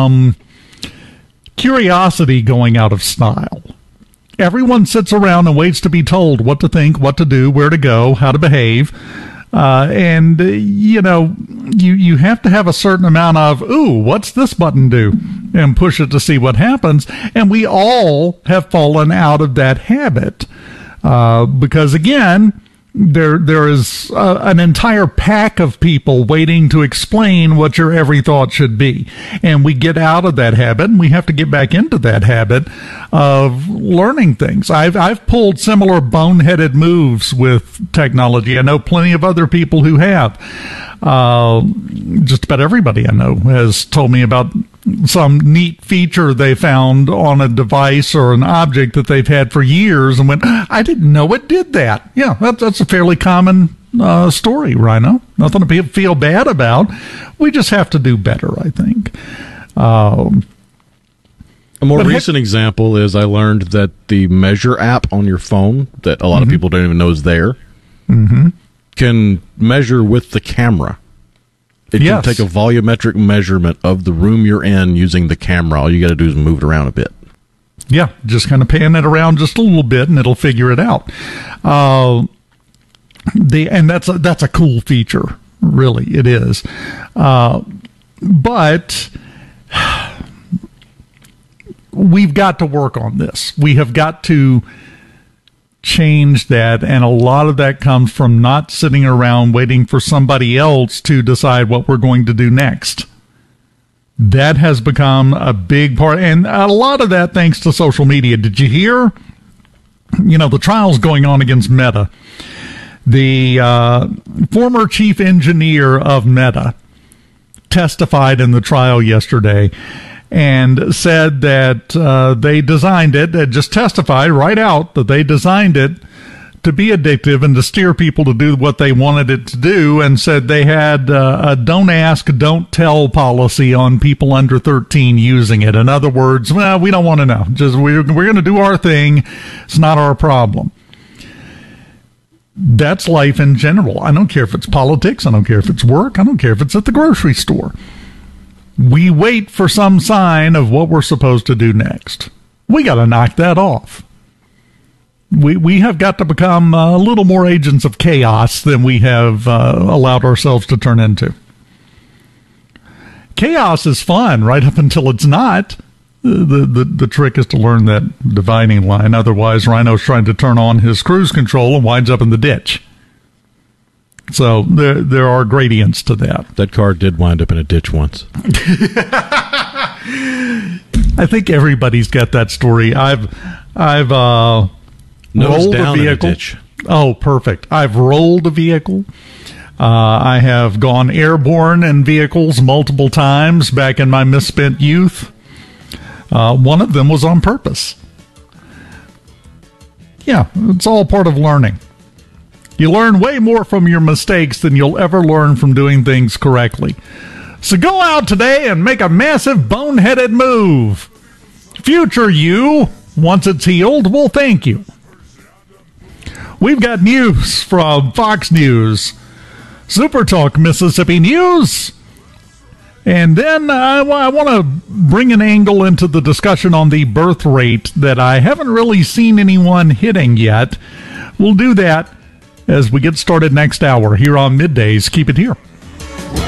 become curiosity going out of style. Everyone sits around and waits to be told what to think, what to do, where to go, how to behave. You have to have a certain amount of, ooh, what's this button do? And push it to see what happens. And we all have fallen out of that habit. Because, again, there is an entire pack of people waiting to explain what your every thought should be. And we get out of that habit, and we have to get back into that habit of learning things. I've pulled similar boneheaded moves with technology. I know plenty of other people who have. Just about everybody I know has told me about some neat feature they found on a device or an object that they've had for years and went, I didn't know it did that. Yeah, that's a fairly common story, Rhino. Nothing to feel bad about. We just have to do better, I think. A more recent example is I learned that the Measure app on your phone, that a lot of people don't even know is there, can measure with the camera. It can take a volumetric measurement of the room you're in using the camera. All you got to do is move it around a bit. Yeah, just kind of pan it around just a little bit, and it'll figure it out. And that's a cool feature, really. It is. But we've got to work on this. We have got to change that, and a lot of that comes from not sitting around waiting for somebody else to decide what we're going to do next. That has become a big part, and a lot of that thanks to social media. Did you hear? The trials going on against Meta. The former chief engineer of Meta testified in the trial yesterday and said that they designed it, just testified right out that they designed it to be addictive and to steer people to do what they wanted it to do, and said they had a don't ask, don't tell policy on people under 13 using it. In other words, well, we don't want to know. Just we're going to do our thing. It's not our problem. That's life in general. I don't care if it's politics. I don't care if it's work. I don't care if it's at the grocery store. We wait for some sign of what we're supposed to do next. We got to knock that off. We have got to become a little more agents of chaos than we have allowed ourselves to turn into. Chaos is fun right up until it's not. The trick is to learn that dividing line. Otherwise, Rhino's trying to turn on his cruise control and winds up in the ditch. So there are gradients to that. That car did wind up in a ditch once. I think everybody's got that story. I've rolled a vehicle. Oh, perfect. I've rolled a vehicle. I have gone airborne in vehicles multiple times back in my misspent youth. One of them was on purpose. Yeah, it's all part of learning. You learn way more from your mistakes than you'll ever learn from doing things correctly. So go out today and make a massive boneheaded move. Future you, once it's healed, will thank you. We've got news from Fox News, Super Talk Mississippi News, and then I want to bring an angle into the discussion on the birth rate that I haven't really seen anyone hitting yet. We'll do that as we get started next hour here on Middays. Keep it here.